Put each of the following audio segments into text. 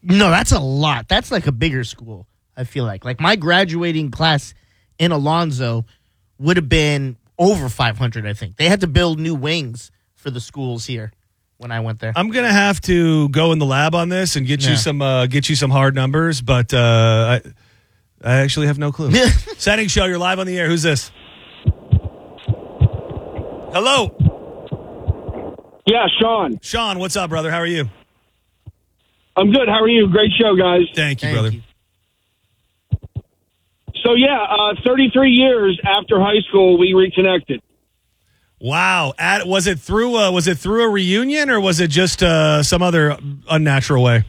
No, that's a lot. That's like a bigger school, I feel like. Like my graduating class in Alonzo would have been over 500, I think. They had to build new wings for the schools here when I went there. I'm gonna have to go in the lab on this and get you some hard numbers, but I actually have no clue. Setting show, you're live on the air. Who's this? Hello. Yeah, Sean. Sean, what's up, brother? How are you? I'm good. How are you? Great show, guys. Thank you, brother. So, 33 years after high school, we reconnected. Wow. Was it through a reunion or was it just some other unnatural way?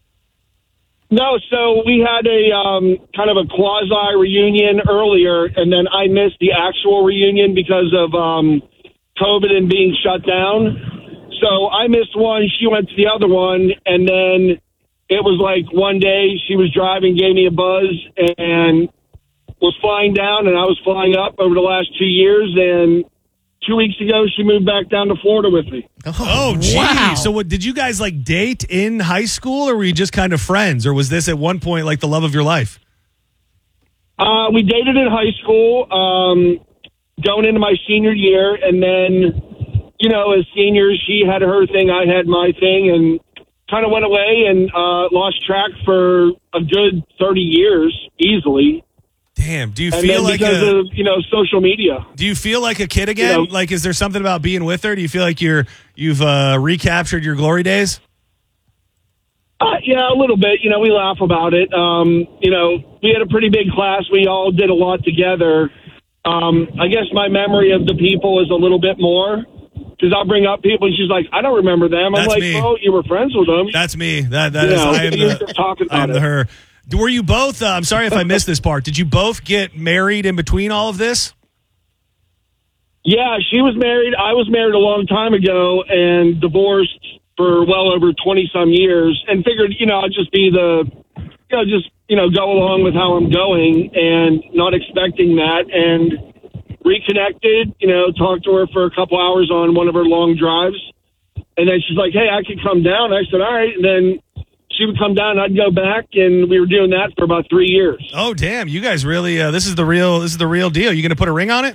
No, so we had a kind of a quasi reunion earlier, and then I missed the actual reunion because of COVID and being shut down. So I missed one, she went to the other one, and then it was like one day she was driving, gave me a buzz, and was flying down, and I was flying up over the last 2 years, and 2 weeks ago she moved back down to Florida with me. Oh, geez. Wow. So did you guys like date in high school, or were you just kind of friends, or was this at one point like the love of your life? We dated in high school, going into my senior year, and then, as seniors, she had her thing, I had my thing, and kind of went away and lost track for a good 30 years, easily. Damn, do you And feel then like because of, social media. Do you feel like a kid again? Like, is there something about being with her? Do you feel like you've recaptured your glory days? Yeah, a little bit. We laugh about it. We had a pretty big class. We all did a lot together. I guess my memory of the people is a little bit more, because I'll bring up people and she's like, I don't remember them. I'm That's like, me. oh, you were friends with them. That's me. I am the her. Were you both, I'm sorry if I missed this part, did you both get married in between all of this? Yeah, she was married. I was married a long time ago and divorced for well over 20-some years, and figured, I'd just be go along with how I'm going, and not expecting that, and reconnected, talked to her for a couple hours on one of her long drives. And then she's like, hey, I could come down. I said, all right. And then she would come down, I'd go back, and we were doing that for about 3 years. Oh, damn. You guys really, this is the real deal. You going to put a ring on it?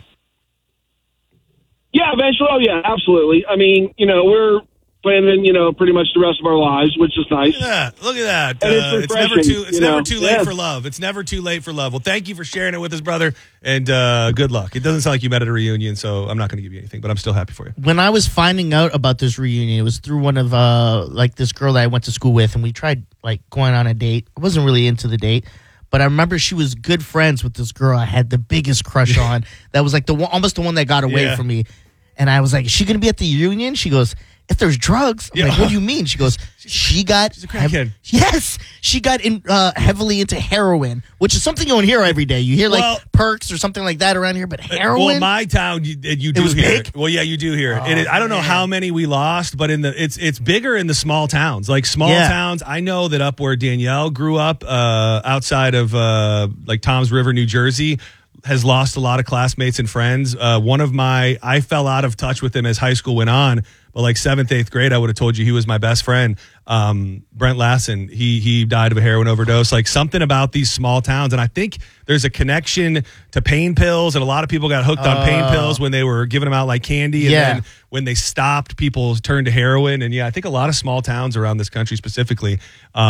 Yeah, eventually. Oh, yeah, absolutely. I mean, we're planning, pretty much the rest of our lives, which is nice. Yeah, look at that. And it's never too late Yeah. for love. It's never too late for love. Well, thank you for sharing it with us, brother, and good luck. It doesn't sound like you met at a reunion, so I'm not going to give you anything, but I'm still happy for you. When I was finding out about this reunion, it was through one of this girl that I went to school with, and we tried going on a date. I wasn't really into the date, but I remember she was good friends with this girl I had the biggest crush on. That was almost the one that got away from me. And I was like, is she going to be at the reunion? She goes, if there's drugs. I'm like, what do you mean? She goes, she's a crackhead. Yes. She got heavily into heroin, which is something you don't hear every day. You hear perks or something like that around here, but heroin? Well, in my town, you do was hear big? it. Well, yeah, you do hear it. I don't know how many we lost, but it's bigger in the small towns. Like small towns, I know that up where Danielle grew up, outside of Toms River, New Jersey, has lost a lot of classmates and friends. I fell out of touch with him as high school went on, but 7th, 8th grade, I would have told you he was my best friend. Brent Lassen, he died of a heroin overdose. Something about these small towns, and I think there's a connection to pain pills, and a lot of people got hooked on pain pills when they were giving them out like candy, and then when they stopped, people turned to heroin. And I think a lot of small towns around this country specifically,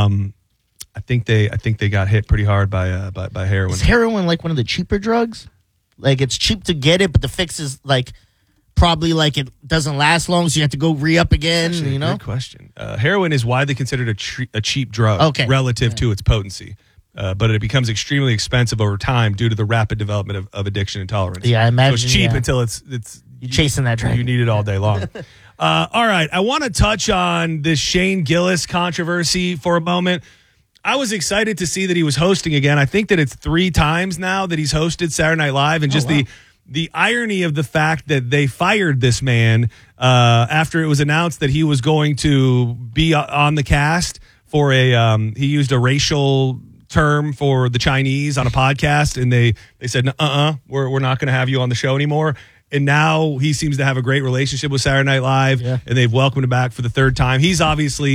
I think they got hit pretty hard by heroin. Is heroin one of the cheaper drugs? It's cheap to get it, but the fix is probably it doesn't last long, so you have to go re-up again. Actually, good question. Heroin is widely considered a cheap drug relative to its potency, but it becomes extremely expensive over time due to the rapid development of addiction and tolerance. Yeah, I imagine. So it's cheap until it's you're chasing that dragon. You need it all day long. All right, I want to touch on this Shane Gillis controversy for a moment. I was excited to see that he was hosting again. I think that it's 3 times now that he's hosted Saturday Night Live, and the irony of the fact that they fired this man after it was announced that he was going to be on the cast for he used a racial term for the Chinese on a podcast, and they said, we're not going to have you on the show anymore. And now he seems to have a great relationship with Saturday Night Live, and they've welcomed him back for the 3rd time. He's obviously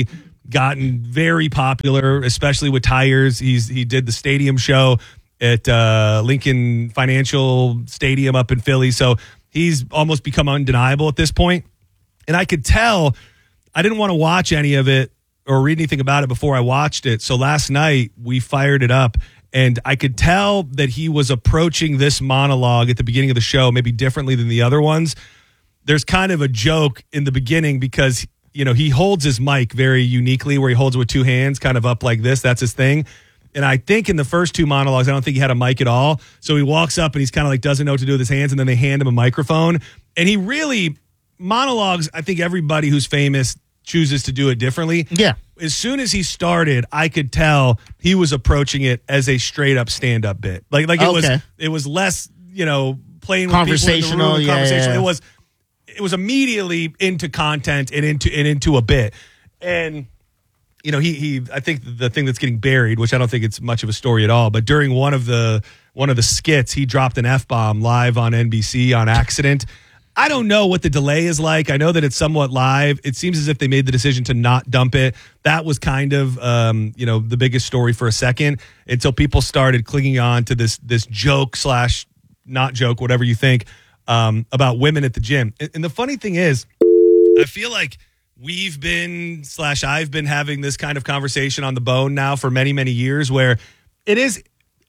gotten very popular, especially with tires. He did the stadium show at Lincoln Financial Stadium up in Philly. So he's almost become undeniable at this point. And I could tell I didn't want to watch any of it or read anything about it before I watched it. So last night we fired it up, and I could tell that he was approaching this monologue at the beginning of the show maybe differently than the other ones. There's kind of a joke in the beginning because, you know, he holds his mic very uniquely where he holds it with two hands kind of up like this. That's his thing. And I think in the first two monologues, I don't think he had a mic at all. So he walks up and he's kind of like doesn't know what to do with his hands, and then they hand him a microphone. And he really monologues, I think everybody who's famous chooses to do it differently. Yeah. As soon as he started, I could tell he was approaching it as a straight up stand up bit. Like it was less, you know, playing with conversational, people in the room, conversational. Yeah. It was immediately into content and into a bit. And you know, he I think the thing that's getting buried, which I don't think it's much of a story at all, but during one of the skits, he dropped an F-bomb live on NBC on accident. I don't know what the delay is like. I know that it's somewhat live. It seems as if they made the decision to not dump it. That was kind of, you know, the biggest story for a second until people started clinging on to this joke / not joke, whatever you think, about women at the gym. And the funny thing is, I feel like we've been / I've been having this kind of conversation on The Bone now for many, many years, where it is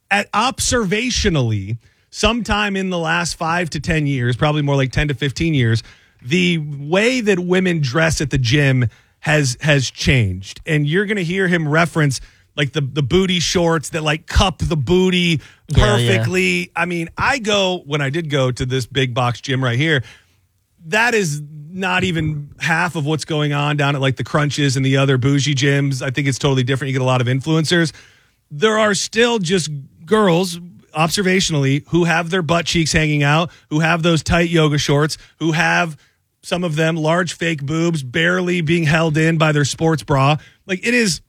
observationally sometime in the last 5 to 10 years, probably more like 10 to 15 years, the way that women dress at the gym has changed. And you're going to hear him reference like the booty shorts that like cup the booty perfectly. Yeah. I mean, when I did go to this big box gym right here, that is not even half of what's going on down at like the Crunches and the other bougie gyms. I think it's totally different. You get a lot of influencers. There are still just girls, observationally, who have their butt cheeks hanging out, who have those tight yoga shorts, who have, some of them, large fake boobs barely being held in by their sports bra. Like, it is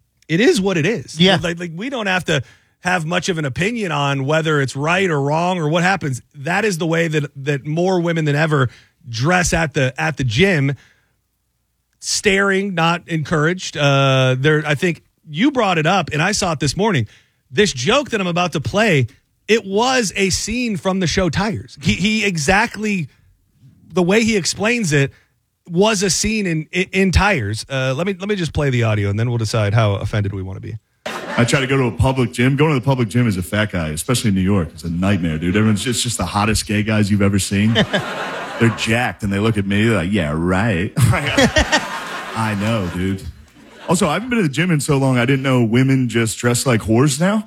what it is. Yeah. Like we don't have to have much of an opinion on whether it's right or wrong or what happens. That is the way that more women than ever dress at the gym. Staring, not encouraged. I think you brought it up, and I saw it this morning. This joke that I'm about to play, it was a scene from the show Tires. He exactly, the way he explains it was a scene in Tires. Let me just play the audio, and then we'll decide how offended we want to be. I try to go to a public gym. Going to the public gym as a fat guy, especially in New York, it's a nightmare, dude. It's just the hottest gay guys you've ever seen. They're jacked, and they look at me like, yeah, right. I know, dude. Also, I haven't been to the gym in so long, I didn't know women just dress like whores now.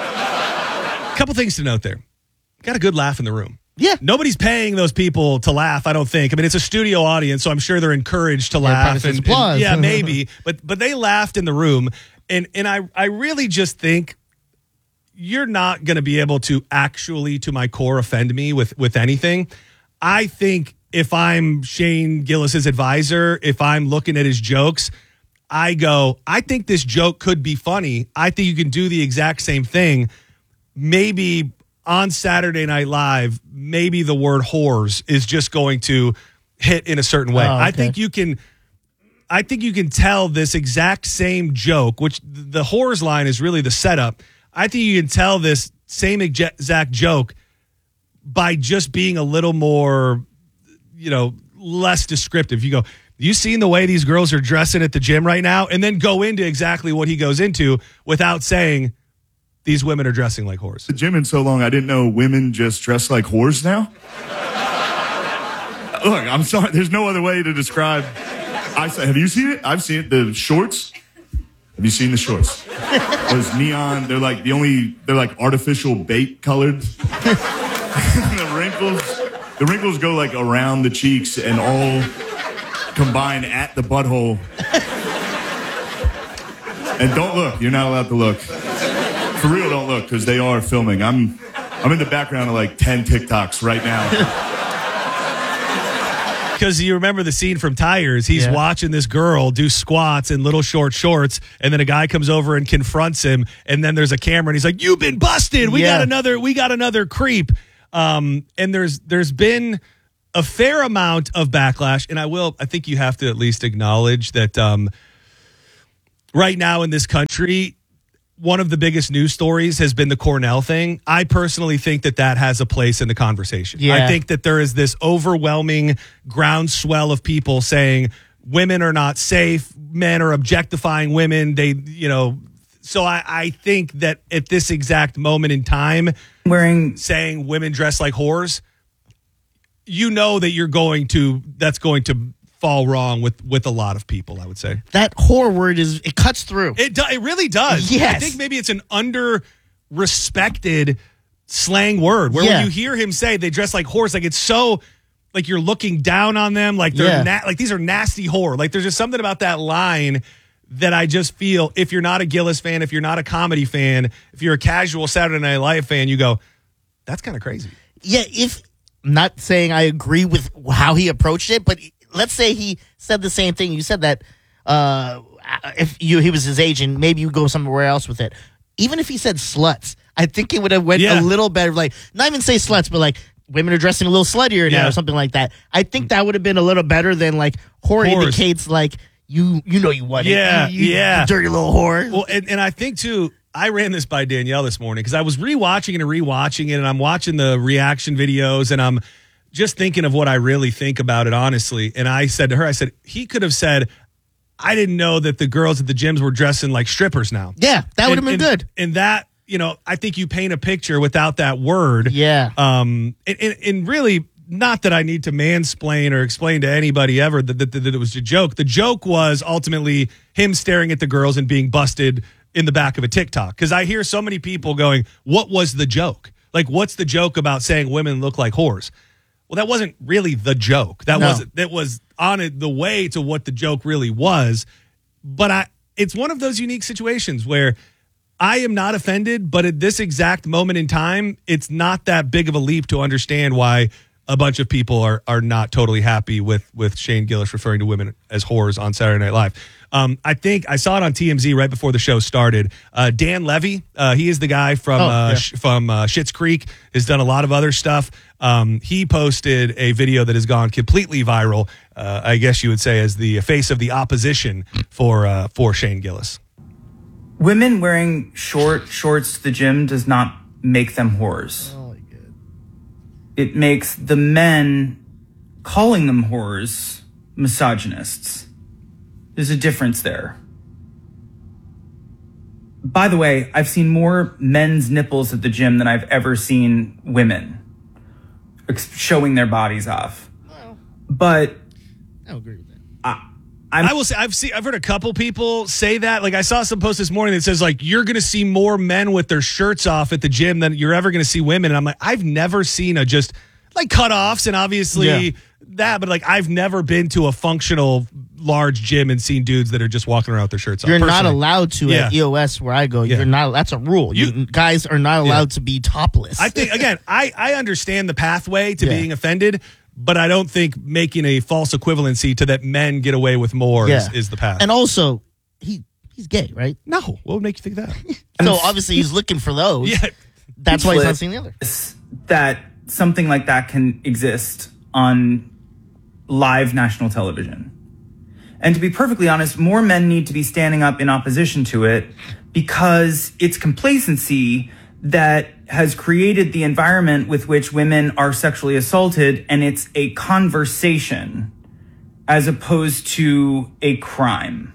Couple things to note there. Got a good laugh in the room. Yeah. Nobody's paying those people to laugh, I don't think. I mean, it's a studio audience, so I'm sure they're encouraged to laugh. And yeah, maybe. But they laughed in the room. And I really just think you're not going to be able to actually, to my core, offend me with anything. I think if I'm Shane Gillis's advisor, if I'm looking at his jokes, I think this joke could be funny. I think you can do the exact same thing. Maybe on Saturday Night Live, maybe the word whores is just going to hit in a certain way. Oh, okay. I think you can tell this exact same joke, which the whores line is really the setup. I think you can tell this same exact joke by just being a little more, less descriptive. You go, you seen the way these girls are dressing at the gym right now? And then go into exactly what he goes into without saying these women are dressing like whores. The gym in so long, I didn't know women just dress like whores now. Look, I'm sorry. There's no other way to describe. Have you seen it? I've seen it. The shorts. Have you seen the shorts? Those neon. They're like artificial bait colored. The wrinkles go like around the cheeks and all combine at the butthole. And don't look. You're not allowed to look. For real, don't look, because they are filming. I'm in the background of like 10 TikToks right now. Because you remember the scene from Tires. He's watching this girl do squats in little short shorts, and then a guy comes over and confronts him, and then there's a camera, and he's like, "You've been busted. We got another creep." And there's been a fair amount of backlash, and I think you have to at least acknowledge that right now in this country, one of the biggest news stories has been the Cornell thing. I personally think that has a place in the conversation. Yeah. I think that there is this overwhelming groundswell of people saying women are not safe, men are objectifying women. So I think that at this exact moment in time, saying women dress like whores, you know that that's going to fall wrong with a lot of people, I would say. That whore word it cuts through. It really does. Yes. I think maybe it's an under-respected slang word where when you hear him say they dress like whores, like it's so like you're looking down on them, like they're like these are nasty whore. Like there's just something about that line that I just feel if you're not a Gillis fan, if you're not a comedy fan, if you're a casual Saturday Night Live fan, you go, that's kind of crazy. Yeah, I'm not saying I agree with how he approached it, but let's say he said the same thing. You said that he was his agent, maybe you go somewhere else with it. Even if he said sluts, I think it would have went a little better. Like, not even say sluts, but like women are dressing a little sluttier now or something like that. I think that would have been a little better than like whore indicates like you know you want it. You dirty little whore. Well, and I think too, I ran this by Danielle this morning because I was rewatching it, and I'm watching the reaction videos, and I'm just thinking of what I really think about it, honestly. And I said to her, he could have said, I didn't know that the girls at the gyms were dressing like strippers now. Yeah, that would have been good. And that, I think you paint a picture without that word. Yeah. And really, not that I need to mansplain or explain to anybody ever that it was a joke. The joke was ultimately him staring at the girls and being busted in the back of a TikTok. Because I hear so many people going, what was the joke? Like, what's the joke about saying women look like whores? Well, that wasn't really the joke. That was on it the way to what the joke really was. But it's one of those unique situations where I am not offended, but at this exact moment in time, it's not that big of a leap to understand why a bunch of people are not totally happy with Shane Gillis referring to women as whores on Saturday Night Live. I think I saw it on TMZ right before the show started. Dan Levy, he is the guy from Schitt's Creek, has done a lot of other stuff. He posted a video that has gone completely viral, I guess you would say, as the face of the opposition for Shane Gillis. Women wearing shorts to the gym does not make them whores. Oh, my God. It makes the men calling them whores misogynists. There's a difference there. By the way, I've seen more men's nipples at the gym than I've ever seen women showing their bodies off. Well, but I don't agree with that. I will say I've heard a couple people say that. Like I saw some post this morning that says like you're going to see more men with their shirts off at the gym than you're ever going to see women. And I'm like, I've never seen a just like cutoffs and obviously that, but like I've never been to a functional large gym and seen dudes that are just walking around with their shirts off. You're not allowed to at EOS where I go. You're not. That's a rule. Guys are not allowed to be topless. I think again, I understand the pathway to being offended. But I don't think making a false equivalency to that men get away with more is the path. And also, he's gay, right? No. What would make you think that? So obviously he's looking for those. Yeah. That's why he's not seeing the other. That something like that can exist on live national television. And to be perfectly honest, more men need to be standing up in opposition to it because it's complacency that has created the environment with which women are sexually assaulted, and it's a conversation as opposed to a crime.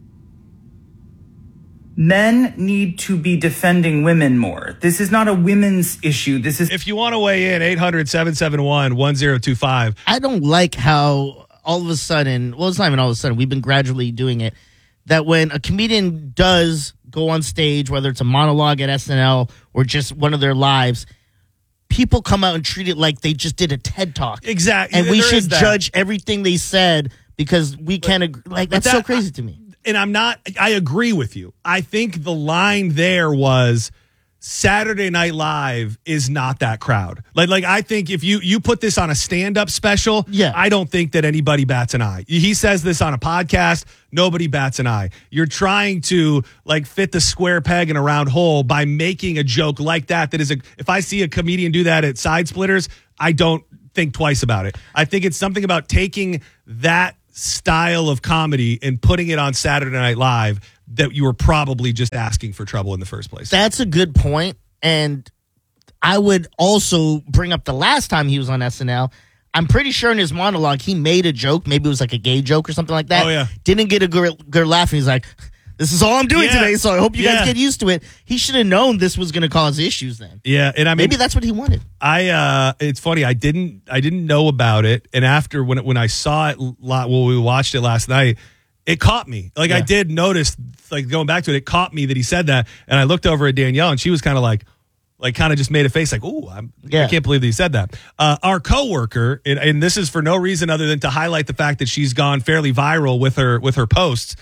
Men need to be defending women more. This is not a women's issue. This is... If you want to weigh in, 800-771-1025. I don't like how all of a sudden, well, it's not even all of a sudden, we've been gradually doing it, that when a comedian does go on stage, whether it's a monologue at SNL or just one of their lives, people come out and treat it like they just did a TED Talk. Exactly. And we should judge everything they said because we can't agree. Like, that's so crazy to me. And I agree with you. I think the line there was Saturday Night Live is not that crowd. Like I think if you put this on a stand-up special, I don't think that anybody bats an eye. He says this on a podcast, nobody bats an eye. You're trying to like fit the square peg in a round hole by making a joke like that is if I see a comedian do that at Side Splitters, I don't think twice about it. I think it's something about taking that style of comedy and putting it on Saturday Night Live that you were probably just asking for trouble in the first place. That's a good point. And I would also bring up the last time he was on SNL. I'm pretty sure in his monologue, he made a joke. Maybe it was like a gay joke or something like that. Oh, yeah. Didn't get a good laugh. And he's like, this is all I'm doing today, so I hope you guys get used to it. He should have known this was going to cause issues then. Yeah, and I mean, maybe that's what he wanted. It's funny. I didn't know about it, and after when I saw it, we watched it last night, it caught me. Like I did notice, like going back to it, it caught me that he said that, and I looked over at Danielle, and she was kind of like kind of just made a face like, "Ooh, I can't believe that he said that." Our coworker, and this is for no reason other than to highlight the fact that she's gone fairly viral with her posts.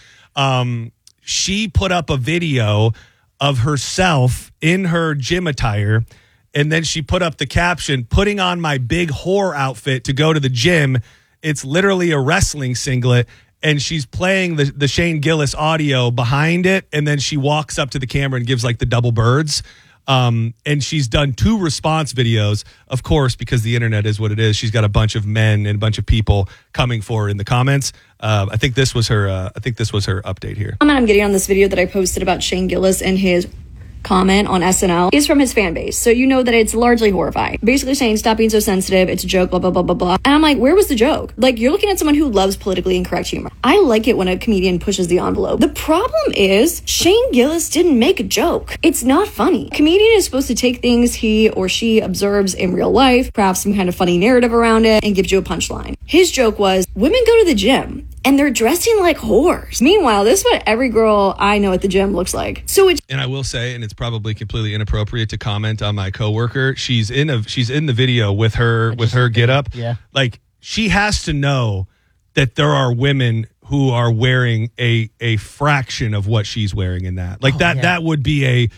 She put up a video of herself in her gym attire, and then she put up the caption, "Putting on my big whore outfit to go to the gym." It's literally a wrestling singlet, and she's playing the Shane Gillis audio behind it, and then she walks up to the camera and gives like the double birds. And she's done 2 response videos, of course, because the internet is what it is. She's got a bunch of men and a bunch of people coming for her in the comments. I think this was her update here. Comment I'm getting on this video that I posted about Shane Gillis and his comment on SNL is from his fan base. So you know that it's largely horrifying. Basically saying, stop being so sensitive. It's a joke, blah, blah, blah, blah, blah. And I'm like, where was the joke? Like, you're looking at someone who loves politically incorrect humor. I like it when a comedian pushes the envelope. The problem is Shane Gillis didn't make a joke. It's not funny. A comedian is supposed to take things he or she observes in real life, perhaps some kind of funny narrative around it, and gives you a punchline. His joke was, women go to the gym and they're dressing like whores. Meanwhile, this is what every girl I know at the gym looks like. And I will say, and it's probably completely inappropriate to comment on my coworker, she's in the video with her get up. Yeah. Like, she has to know that there are women who are wearing a fraction of what she's wearing in that. Like that would be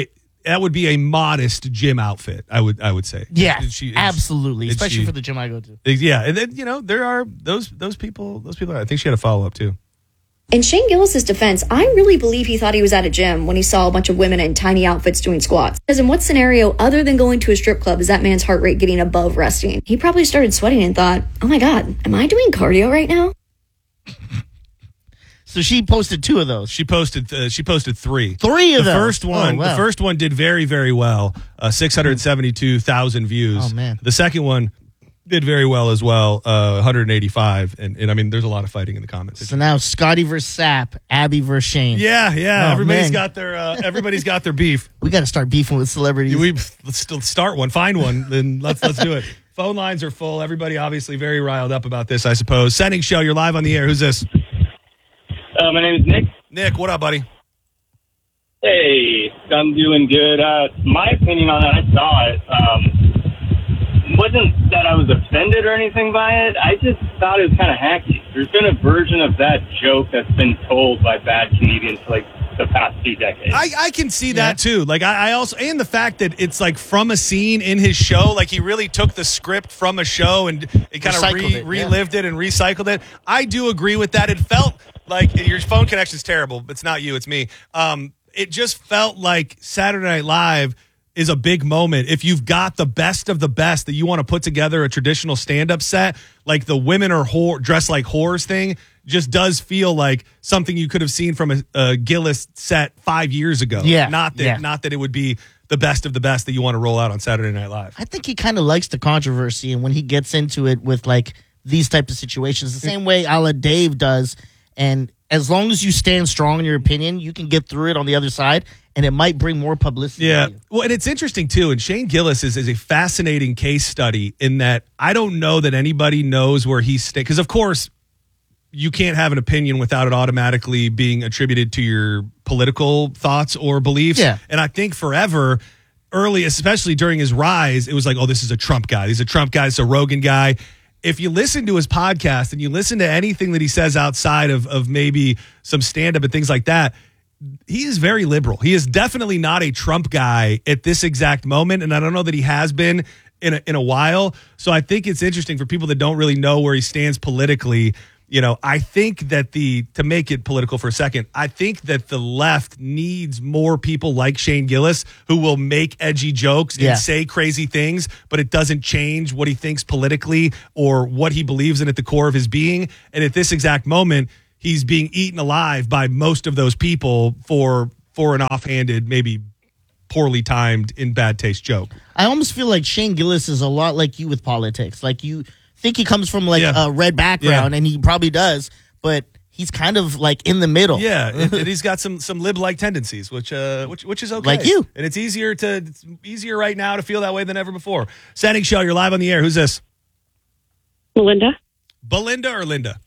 a modest gym outfit, I would say. Yeah, absolutely. Especially for the gym I go to. Yeah, and then there are those people. I think she had a follow-up too. In Shane Gillis' defense, I really believe he thought he was at a gym when he saw a bunch of women in tiny outfits doing squats. Because in what scenario other than going to a strip club is that man's heart rate getting above resting? He probably started sweating and thought, oh my God, am I doing cardio right now? So she posted 2 of those. She posted 3. 3 of those. The first one did very, very well. 672,000 views. Oh man. The second one did very well as well. 185, and I mean, there's a lot of fighting in the comments. So now Scotty versus Sapp, Abby versus Shane. Yeah. Oh, everybody's got their beef. We got to start beefing with celebrities. Let's still start one. Find one. Then let's do it. Phone lines are full. Everybody obviously very riled up about this, I suppose. Sending show. You're live on the air. Who's this? My name is Nick. Nick, what up, buddy? Hey, I'm doing good. My opinion on it, I saw it. Wasn't that I was offended or anything by it. I just thought it was kind of hacky. There's been a version of that joke that's been told by bad comedians for like the past 2 decades. I can see that too. Like I also, and the fact that it's like from a scene in his show, like he really took the script from a show and it kind of relived it and recycled it. I do agree with that. It felt like your phone connection's terrible. It's not you, it's me. It just felt like Saturday Night Live is a big moment. If you've got the best of the best that you want to put together a traditional stand-up set, like the women are dressed like whores thing, just does feel like something you could have seen from a Gillis set 5 years ago. Yeah. Not that it would be the best of the best that you want to roll out on Saturday Night Live. I think he kind of likes the controversy, and when he gets into it with like these types of situations, the same way a la Dave does. And as long as you stand strong in your opinion, you can get through it on the other side, and it might bring more publicity. Yeah. Well, and it's interesting, too. And Shane Gillis is a fascinating case study in that I don't know that anybody knows where he stands. Because, of course, you can't have an opinion without it automatically being attributed to your political thoughts or beliefs. Yeah. And I think forever, early, especially during his rise, it was like, oh, this is a Trump guy. He's a Trump guy. It's a Rogan guy. If you listen to his podcast and you listen to anything that he says outside of maybe some stand-up and things like that, he is very liberal. He is definitely not a Trump guy at this exact moment, and I don't know that he has been in a while. So I think it's interesting for people that don't really know where he stands politically. You know, I think that to make it political for a second, I think that the left needs more people like Shane Gillis who will make edgy jokes and say crazy things, but it doesn't change what he thinks politically or what he believes in at the core of his being. And at this exact moment, he's being eaten alive by most of those people for an offhanded, maybe poorly timed, in bad taste joke. I almost feel like Shane Gillis is a lot like you with politics. Like, you think he comes from like a red background, and he probably does, but he's kind of like in the middle. Yeah, and he's got some lib-like tendencies, which is okay. Like you. And it's easier right now to feel that way than ever before. Standing Show, you're live on the air. Who's this? Melinda. Belinda or Linda?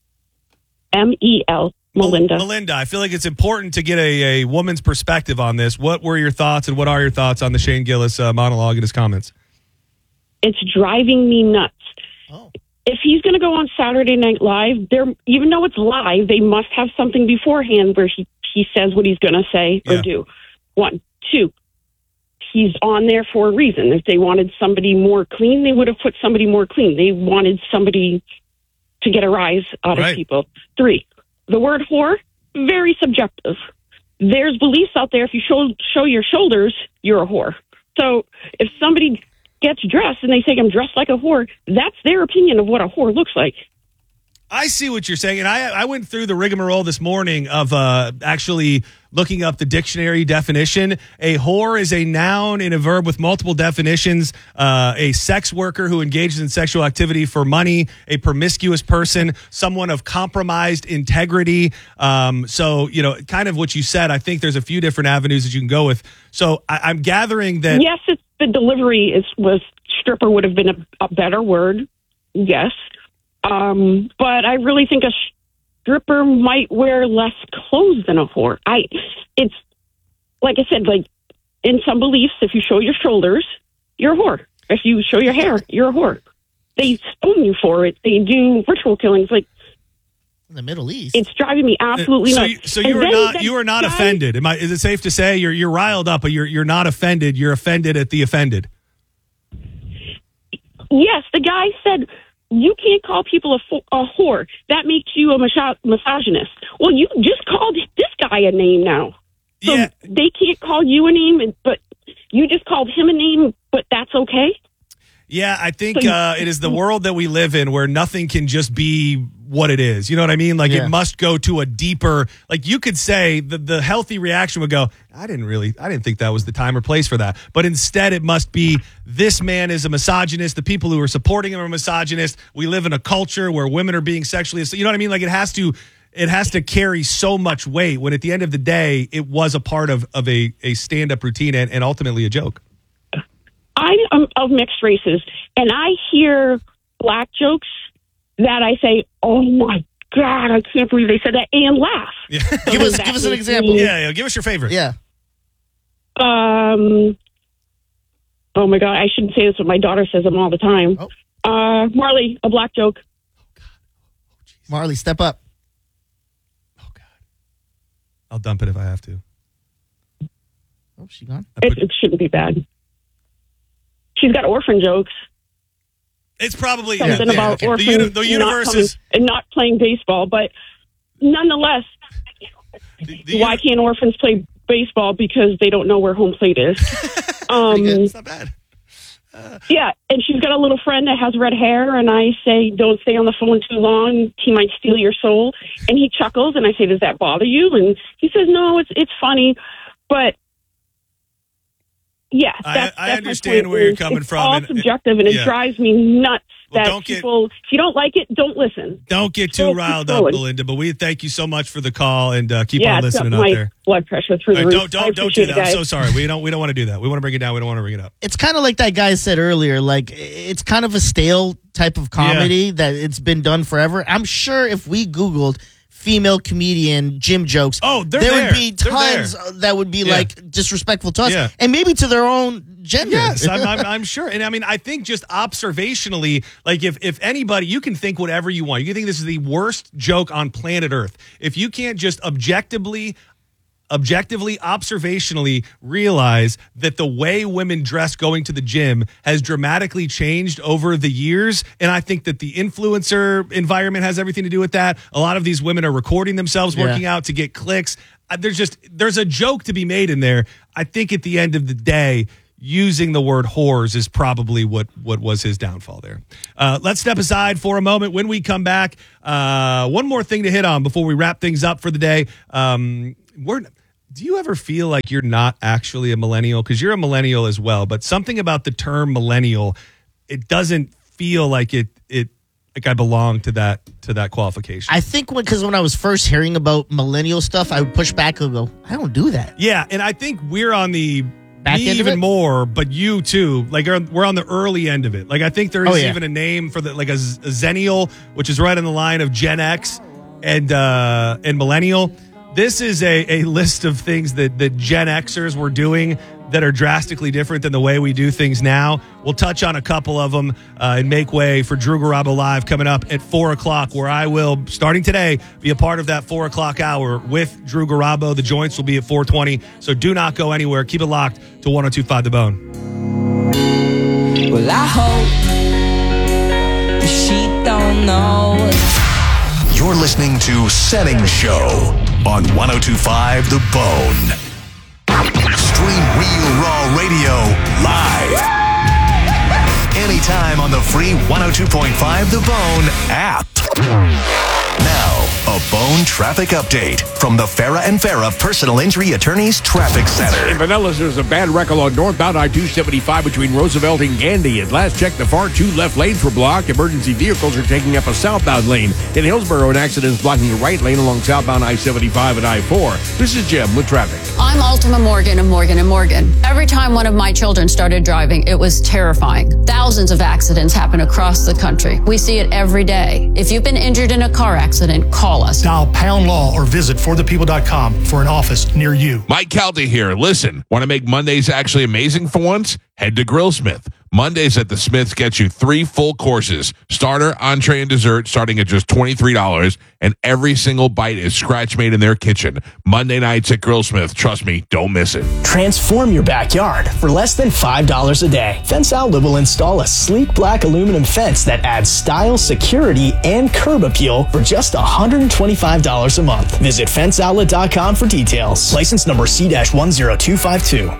M-E-L. Melinda. Melinda, I feel like it's important to get a woman's perspective on this. What were your thoughts, and what are your thoughts on the Shane Gillis monologue and his comments? It's driving me nuts. Oh. If he's going to go on Saturday Night Live, even though it's live, they must have something beforehand where he says what he's going to say or do. 1, 2, he's on there for a reason. If they wanted somebody more clean, they would have put somebody more clean. They wanted somebody to get a rise out of people. 3, the word whore, very subjective. There's beliefs out there. If you show your shoulders, you're a whore. So if somebody gets dressed and they say I'm dressed like a whore, that's their opinion of what a whore looks like. I see what you're saying, and I went through the rigmarole this morning of actually looking up the dictionary definition. A whore is a noun and a verb with multiple definitions. A sex worker who engages in sexual activity for money, a promiscuous person, someone of compromised integrity. So, kind of what you said, I think there's a few different avenues that you can go with. So I'm gathering that... Yes, the delivery was stripper would have been a better word. Yes. But I really think a stripper might wear less clothes than a whore. It's like I said, like in some beliefs, if you show your shoulders, you're a whore. If you show your hair, you're a whore. They stone you for it. They do ritual killings. Like in the Middle East, it's driving me absolutely nuts. So you are not offended. Is it safe to say you're riled up, but you're not offended? You're offended at the offended. Yes, the guy said, you can't call people a whore. That makes you a misogynist. Well, you just called this guy a name now. So they can't call you a name, but you just called him a name, but that's okay? Yeah, I think it is the world that we live in where nothing can just be what it is. You know what I mean? Like it must go to a deeper, like you could say the healthy reaction would go, I didn't think that was the time or place for that. But instead it must be, this man is a misogynist. The people who are supporting him are misogynist. We live in a culture where women are being sexually, you know what I mean? Like it has to carry so much weight when at the end of the day, it was a part of a stand-up routine and ultimately a joke. I'm of mixed races, and I hear black jokes that I say, oh my God, I can't believe they said that, and laugh. Yeah. So give us an example. Yeah, give us your favorite. Yeah. Oh my God, I shouldn't say this, but my daughter says them all the time. Marley, a black joke. Marley, step up. Oh God. I'll dump it if I have to. Oh, she gone? It shouldn't be bad. She's got orphan jokes. It's probably something about orphans the universe is and not playing baseball, but nonetheless, why can't orphans play baseball? Because they don't know where home plate is. It's not bad. Yeah, and she's got a little friend that has red hair, and I say, don't stay on the phone too long. He might steal your soul. And he chuckles, and I say, does that bother you? And he says, no, it's funny, but. Yeah, I understand where you're coming from. It's all subjective, and it drives me nuts that people, if you don't like it, don't listen. Don't get too riled up, Belinda, but we thank you so much for the call, and keep on listening out there. Blood pressure through the roof. Don't do that. I'm so sorry. We don't want to do that. We want to bring it down. We don't want to bring it up. It's kind of like that guy said earlier, like it's kind of a stale type of comedy that it's been done forever. I'm sure if we Googled female comedian Jim jokes, there would be tons that would be like disrespectful to us and maybe to their own gender. Yes, I'm sure. And I mean, I think just observationally, like if anybody, you can think whatever you want. You can think this is the worst joke on planet Earth. If you can't just objectively, observationally realize that the way women dress going to the gym has dramatically changed over the years. And I think that the influencer environment has everything to do with that. A lot of these women are recording themselves working out to get clicks. There's a joke to be made in there. I think at the end of the day, using the word whores is probably what was his downfall there. Let's step aside for a moment. When we come back, one more thing to hit on before we wrap things up for the day. Do you ever feel like you're not actually a millennial? Because you're a millennial as well, but something about the term millennial, it doesn't feel like it like I belong to that qualification. I think because when I was first hearing about millennial stuff, I would push back and go, I don't do that. Yeah, and I think we're on the back end even of it? more, but you too. Like we're on the early end of it. Like I think there is even a name for a Zennial, which is right on the line of Gen X and millennial. This is a list of things that Gen Xers were doing that are drastically different than the way we do things now. We'll touch on a couple of them and make way for Drew Garabo Live coming up at 4 o'clock, where I will, starting today, be a part of that 4 o'clock hour with Drew Garabo. The joints will be at 4:20, so do not go anywhere. Keep it locked to 102.5 The Bone. Well, I hope she don't know. You're listening to Setting Show on 102.5 The Bone. Stream Real Raw Radio live. Anytime on the free 102.5 The Bone app. Now, a Bone traffic update from the Farah and Farah Personal Injury Attorneys Traffic Center. In Pinellas, there's a bad wreck along northbound I-275 between Roosevelt and Gandy. At last check, the far two left lanes were blocked. Emergency vehicles are taking up a southbound lane. In Hillsborough, an accident is blocking the right lane along southbound I-75 and I-4. This is Jim with traffic. I'm Ultima Morgan of Morgan & Morgan. Every time one of my children started driving, it was terrifying. Thousands of accidents happen across the country. We see it every day. If you've been injured in a car accident, call us. Dial pound law or visit forthepeople.com for an office near you. Mike Calta here. Listen, want to make Mondays actually amazing for once? Head to Grillsmith. Mondays at the Smiths get you 3 full courses, starter, entree, and dessert, starting at just $23, and every single bite is scratch-made in their kitchen. Monday nights at Grillsmith. Trust me, don't miss it. Transform your backyard for less than $5 a day. Fence Outlet will install a sleek black aluminum fence that adds style, security, and curb appeal for just $125 a month. Visit fenceoutlet.com for details. License number C-10252.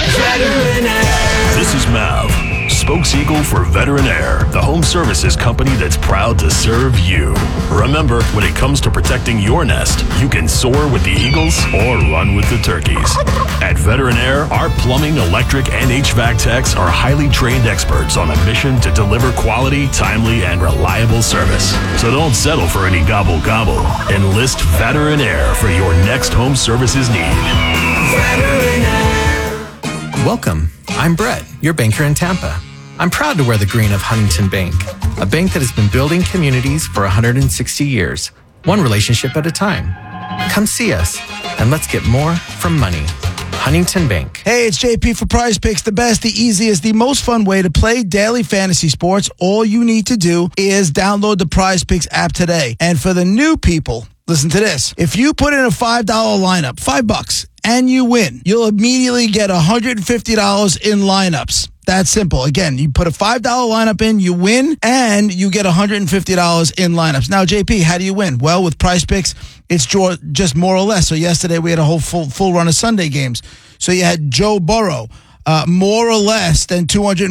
This is Mav, Spokes-Eagle for Veterinaire, the home services company that's proud to serve you. Remember, when it comes to protecting your nest, you can soar with the eagles or run with the turkeys. At Veterinaire, our plumbing, electric, and HVAC techs are highly trained experts on a mission to deliver quality, timely, and reliable service. So don't settle for any gobble-gobble. Enlist Veterinaire for your next home services need. Veterinaire. Welcome. I'm Brett, your banker in Tampa. I'm proud to wear the green of Huntington Bank, a bank that has been building communities for 160 years, one relationship at a time. Come see us, and let's get more from money. Huntington Bank. Hey, it's JP for Prize Picks, the best, the easiest, the most fun way to play daily fantasy sports. All you need to do is download the Prize Picks app today. And for the new people, listen to this. If you put in a $5 lineup, $5, and you win, you'll immediately get $150 in lineups. That's simple. Again, you put a $5 lineup in, you win, and you get $150 in lineups. Now, JP, how do you win? Well, with Prize Picks, it's just more or less. So yesterday we had a whole full run of Sunday games. So you had Joe Burrow, more or less than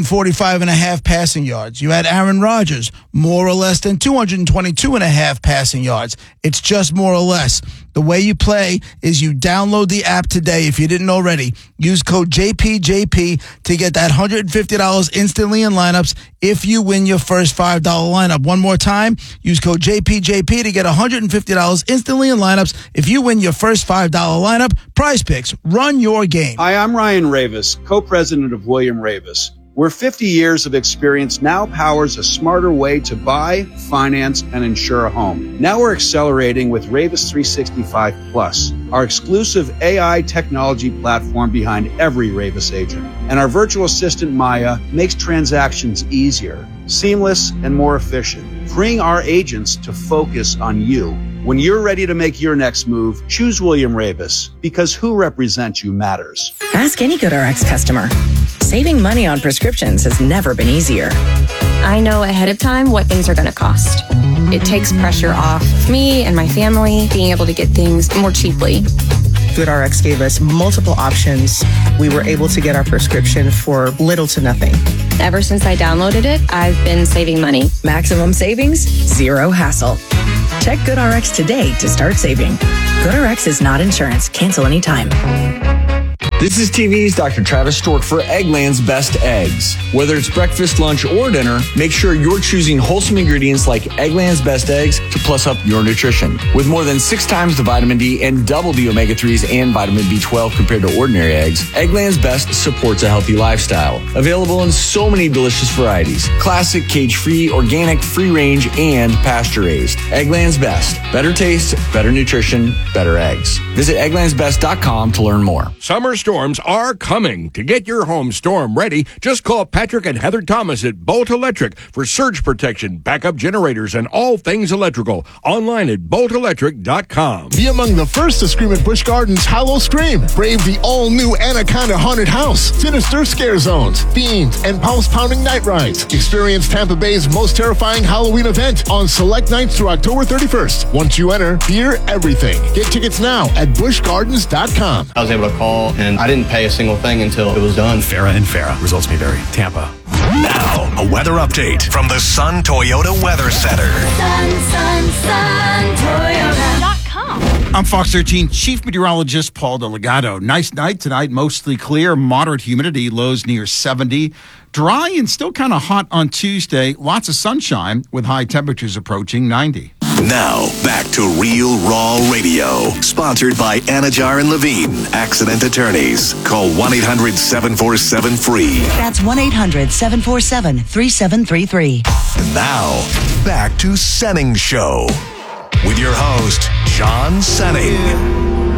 245.5 passing yards. You had Aaron Rodgers, more or less than 222.5 passing yards. It's just more or less. The way you play is you download the app today if you didn't already. Use code JPJP to get that $150 instantly in lineups if you win your first $5 lineup. One more time, use code JPJP to get $150 instantly in lineups if you win your first $5 lineup. Prize Picks, run your game. Hi, I'm Ryan Ravis, co-president of William Ravis, where 50 years of experience now powers a smarter way to buy, finance, and insure a home. Now we're accelerating with Ravis 365 Plus, our exclusive AI technology platform behind every Ravis agent. And our virtual assistant, Maya, makes transactions easier, seamless, and more efficient, freeing our agents to focus on you. When you're ready to make your next move, choose William Ravis, because who represents you matters. Ask any GoodRx customer. Saving money on prescriptions has never been easier. I know ahead of time what things are going to cost. It takes pressure off me and my family being able to get things more cheaply. GoodRx gave us multiple options. We were able to get our prescription for little to nothing. Ever since I downloaded it, I've been saving money. Maximum savings, zero hassle. Check GoodRx today to start saving. GoodRx is not insurance. Cancel anytime. This is TV's Dr. Travis Stork for Eggland's Best Eggs. Whether it's breakfast, lunch, or dinner, make sure you're choosing wholesome ingredients like Eggland's Best Eggs to plus up your nutrition. With more than 6 times the vitamin D and double the omega-3s and vitamin B12 compared to ordinary eggs, Eggland's Best supports a healthy lifestyle. Available in so many delicious varieties. Classic, cage-free, organic, free-range, and pasture-raised. Eggland's Best. Better taste, better nutrition, better eggs. Visit egglandsbest.com to learn more. Summer storms are coming. To get your home storm ready, just call Patrick and Heather Thomas at Bolt Electric for surge protection, backup generators, and all things electrical. Online at boltelectric.com. Be among the first to scream at Busch Gardens Hollow Scream. Brave the all-new Anaconda Haunted House, sinister scare zones, fiends, and pulse-pounding night rides. Experience Tampa Bay's most terrifying Halloween event on select nights through October 31st. Once you enter, hear everything. Get tickets now at buschgardens.com. I was able to call, and I didn't pay a single thing until it was done. Farrah and Farrah. Results may vary. Tampa. Now, a weather update from the Sun Toyota Weather Center. SunToyota.com. I'm Fox 13 Chief Meteorologist Paul Delgado. Nice night tonight, mostly clear, moderate humidity, lows near 70. Dry and still kind of hot on Tuesday. Lots of sunshine with high temperatures approaching 90. Now, back to Real Raw Radio. Sponsored by Anajar and Levine, accident attorneys. Call 1-800-747-FREE. That's 1-800-747-3733. Now, back to Senning Show with your host, John Senning.